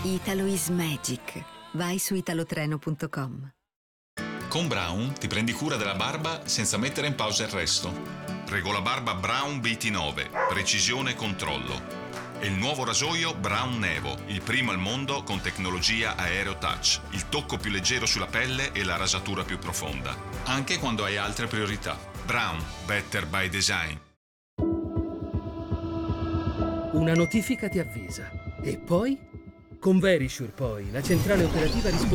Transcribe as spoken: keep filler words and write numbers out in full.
Italo is magic. Vai su italotreno punto com. Con Braun ti prendi cura della barba senza mettere in pausa il resto. Regola barba Braun B T nove, precisione e controllo. E il nuovo rasoio Braun Nevo, il primo al mondo con tecnologia Aereo Touch, il tocco più leggero sulla pelle e la rasatura più profonda, anche quando hai altre priorità. Braun, better by design. Una notifica ti avvisa. E poi? Con Verisure poi, la centrale operativa risponde